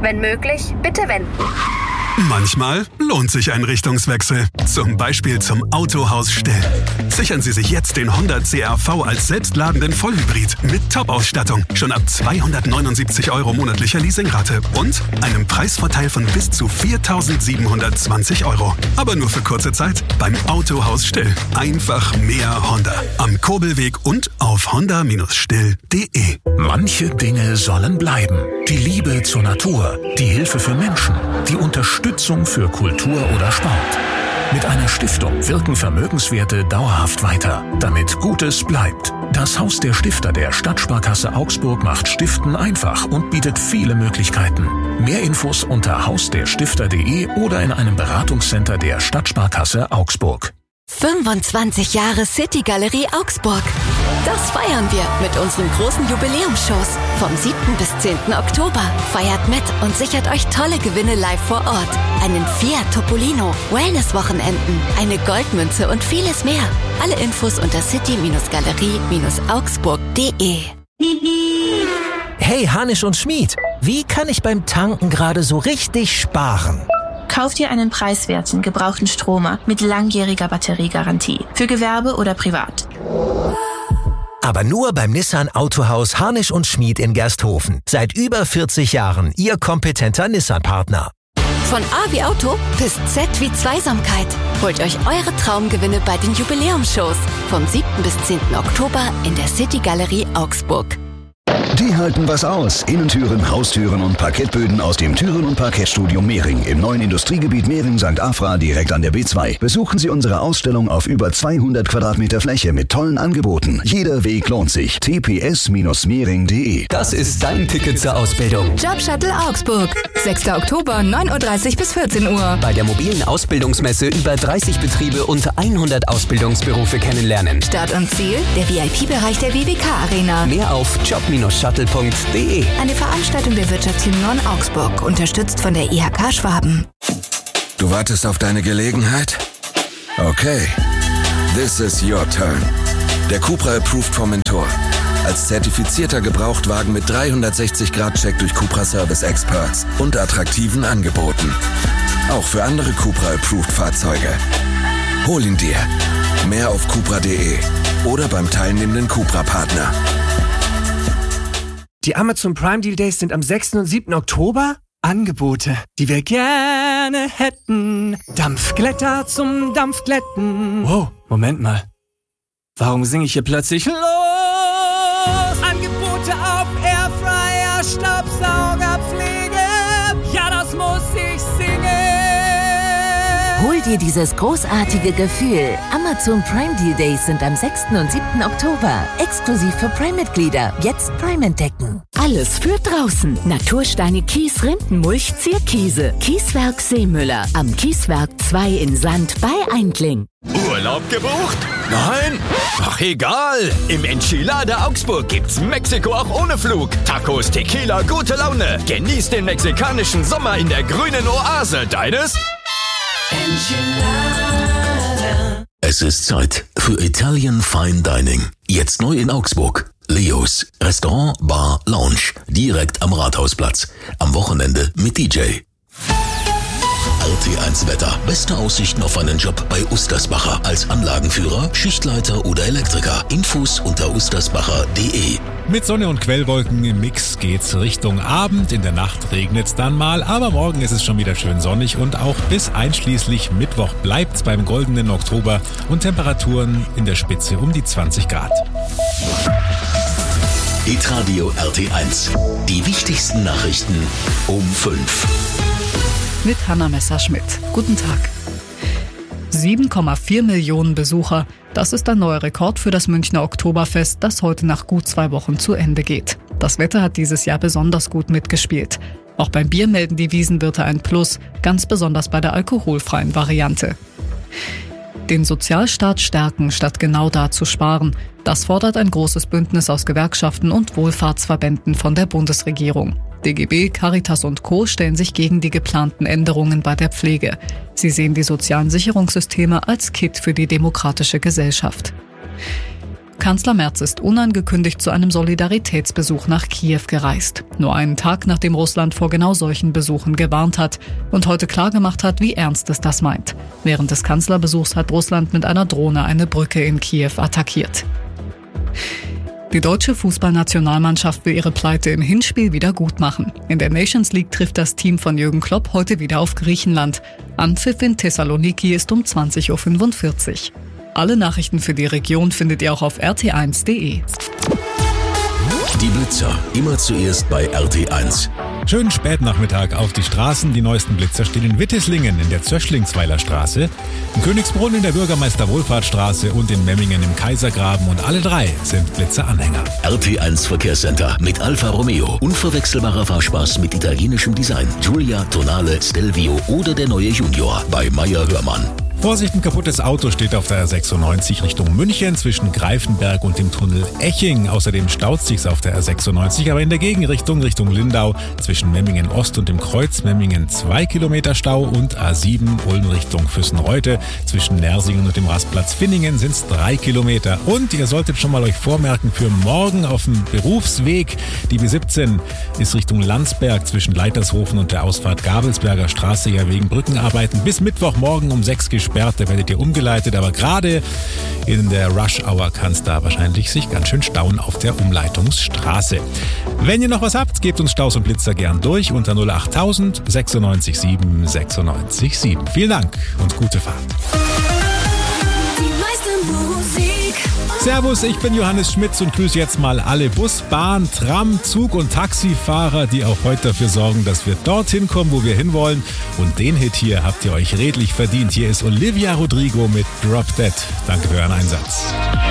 Wenn möglich, bitte wenden. Manchmal lohnt sich ein Richtungswechsel. Zum Beispiel zum Autohaus Still. Sichern Sie sich jetzt den Honda CR-V als selbstladenden Vollhybrid mit Top-Ausstattung. Schon ab 279 € monatlicher Leasingrate und einem Preisvorteil von bis zu 4.720 €. Aber nur für kurze Zeit beim Autohaus Still. Einfach mehr Honda. Am Kurbelweg und auf honda-still.de. Manche Dinge sollen bleiben. Die Liebe zur Natur, die Hilfe für Menschen, die Unterstützung für Kultur oder Sport. Mit einer Stiftung wirken Vermögenswerte dauerhaft weiter, damit Gutes bleibt. Das Haus der Stifter der Stadtsparkasse Augsburg macht Stiften einfach und bietet viele Möglichkeiten. Mehr Infos unter hausderstifter.de oder in einem Beratungscenter der Stadtsparkasse Augsburg. 25 Jahre City Galerie Augsburg. Das feiern wir mit unseren großen Jubiläumsshows. Vom 7. bis 10. Oktober. Feiert mit und sichert euch tolle Gewinne live vor Ort. Einen Fiat Topolino, Wellness-Wochenenden, eine Goldmünze und vieles mehr. Alle Infos unter city-galerie-augsburg.de. Hey, Hanisch und Schmid, wie kann ich beim Tanken gerade so richtig sparen? Kauf dir einen preiswerten, gebrauchten Stromer mit langjähriger Batteriegarantie. Für Gewerbe oder privat. Aber nur beim Nissan Autohaus Hanisch und Schmid in Gersthofen. Seit über 40 Jahren Ihr kompetenter Nissan-Partner. Von A wie Auto bis Z wie Zweisamkeit. Holt euch eure Traumgewinne bei den Jubiläumsshows. Vom 7. bis 10. Oktober in der City Galerie Augsburg. Die halten was aus. Innentüren, Haustüren und Parkettböden aus dem Türen- und Parkettstudio Mehring im neuen Industriegebiet Mehring-St. Afra direkt an der B2. Besuchen Sie unsere Ausstellung auf über 200 Quadratmeter Fläche mit tollen Angeboten. Jeder Weg lohnt sich. tps-mehring.de. Das ist dein Ticket zur Ausbildung. Jobshuttle Augsburg. 6. Oktober, 9.30 Uhr bis 14 Uhr. Bei der mobilen Ausbildungsmesse über 30 Betriebe und 100 Ausbildungsberufe kennenlernen. Start und Ziel, der VIP-Bereich der WWK Arena. Mehr auf job-shuttle.de. Eine Veranstaltung der Wirtschaftsteam Non-Augsburg, unterstützt von der IHK Schwaben. Du wartest auf deine Gelegenheit? Okay. This is your turn. Der Cupra Approved Formentor. Als zertifizierter Gebrauchtwagen mit 360-Grad-Check durch Cupra Service Experts und attraktiven Angeboten. Auch für andere Cupra Approved Fahrzeuge. Hol ihn dir. Mehr auf cupra.de oder beim teilnehmenden Cupra-Partner. Die Amazon Prime Deal Days sind am 6. und 7. Oktober. Angebote, die wir gerne hätten. Dampfglätter zum Dampfglätten. Wow, Moment mal. Warum singe ich hier plötzlich los? Angebote auf Airfryer, Staubsaugerpflege. Ja, das muss ich singen. Hol dir dieses großartige Gefühl. Amazon Prime Deal Days sind am 6. und 7. Oktober. Exklusiv für Prime-Mitglieder. Jetzt Prime entdecken. Alles für draußen. Natursteine Kies, Rindenmulch, Zierkiese. Kieswerk Seemüller. Am Kieswerk 2 in Sand bei Eindling. Urlaub gebucht? Nein? Ach egal. Im Enchilada Augsburg gibt's Mexiko auch ohne Flug. Tacos, Tequila, gute Laune. Genieß den mexikanischen Sommer in der grünen Oase. Deines? Enchilada. Es ist Zeit für Italian Fine Dining. Jetzt neu in Augsburg. Leos. Restaurant, Bar, Lounge. Direkt am Rathausplatz. Am Wochenende mit DJ. RT1 Wetter. Beste Aussichten auf einen Job bei Ustersbacher. Als Anlagenführer, Schichtleiter oder Elektriker. Infos unter ustersbacher.de. Mit Sonne und Quellwolken im Mix geht's Richtung Abend. In der Nacht regnet's dann mal, aber morgen ist es schon wieder schön sonnig und auch bis einschließlich Mittwoch bleibt's beim goldenen Oktober und Temperaturen in der Spitze um die 20 Grad. Hitradio RT1. Die wichtigsten Nachrichten um 5. Mit Hanna Messerschmidt. Guten Tag. 7,4 Millionen Besucher. Das ist ein neuer Rekord für das Münchner Oktoberfest, das heute nach gut 2 Wochen zu Ende geht. Das Wetter hat dieses Jahr besonders gut mitgespielt. Auch beim Bier melden die Wiesenwirte ein Plus, ganz besonders bei der alkoholfreien Variante. Den Sozialstaat stärken, statt genau da zu sparen. Das fordert ein großes Bündnis aus Gewerkschaften und Wohlfahrtsverbänden von der Bundesregierung. DGB, Caritas und Co. stellen sich gegen die geplanten Änderungen bei der Pflege. Sie sehen die sozialen Sicherungssysteme als Kitt für die demokratische Gesellschaft. Kanzler Merz ist unangekündigt zu einem Solidaritätsbesuch nach Kiew gereist. Nur einen Tag, nachdem Russland vor genau solchen Besuchen gewarnt hat und heute klargemacht hat, wie ernst es das meint. Während des Kanzlerbesuchs hat Russland mit einer Drohne eine Brücke in Kiew attackiert. Die deutsche Fußballnationalmannschaft will ihre Pleite im Hinspiel wieder gut machen. In der Nations League trifft das Team von Jürgen Klopp heute wieder auf Griechenland. Anpfiff in Thessaloniki ist um 20.45 Uhr. Alle Nachrichten für die Region findet ihr auch auf rt1.de. Die Blitzer, immer zuerst bei RT1. Schönen Spätnachmittag auf die Straßen. Die neuesten Blitzer stehen in Wittislingen in der Zöschlingsweiler Straße, in Königsbrunn in der Bürgermeister-Wohlfahrtsstraße und in Memmingen im Kaisergraben. Und alle drei sind Blitzer-Anhänger. RT1 Verkehrscenter mit Alfa Romeo. Unverwechselbarer Fahrspaß mit italienischem Design. Giulia, Tonale, Stelvio oder der neue Junior bei Meyer Hörmann. Vorsicht, ein kaputtes Auto steht auf der R96 Richtung München zwischen Greifenberg und dem Tunnel Eching. Außerdem staut sich's auf der R96, aber in der Gegenrichtung Richtung Lindau zwischen Memmingen Ost und dem Kreuz Memmingen 2 Kilometer Stau und A7 Ulm Richtung Füssenreute zwischen Nersingen und dem Rastplatz Finningen sind's 3 Kilometer. Und ihr solltet schon mal euch vormerken für morgen auf dem Berufsweg. Die B17 ist Richtung Landsberg zwischen Leitershofen und der Ausfahrt Gabelsberger Straße ja wegen Brückenarbeiten bis Mittwochmorgen um 6 gesperrt. Da werdet ihr umgeleitet, aber gerade in der Rush-Hour kann es da wahrscheinlich sich ganz schön stauen auf der Umleitungsstraße. Wenn ihr noch was habt, gebt uns Staus und Blitzer gern durch unter 08000 96 7 96 7. Vielen Dank und gute Fahrt. Servus, ich bin Johannes Schmitz und grüße jetzt mal alle Bus-, Bahn-, Tram-, Zug- und Taxifahrer, die auch heute dafür sorgen, dass wir dorthin kommen, wo wir hinwollen. Und den Hit hier habt ihr euch redlich verdient. Hier ist Olivia Rodrigo mit Drop Dead. Danke für euren Einsatz.